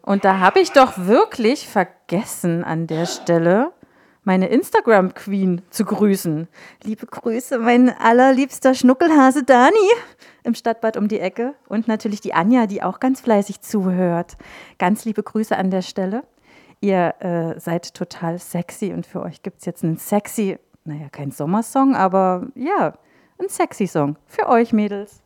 Und da habe ich doch wirklich vergessen an der Stelle, meine Instagram-Queen zu grüßen. Liebe Grüße, mein allerliebster Schnuckelhase Dani im Stadtbad um die Ecke. Und natürlich die Anja, die auch ganz fleißig zuhört. Ganz liebe Grüße an der Stelle. Ihr seid total sexy und für euch gibt es jetzt einen sexy, naja, kein Sommersong, aber ja, ein sexy Song für euch Mädels.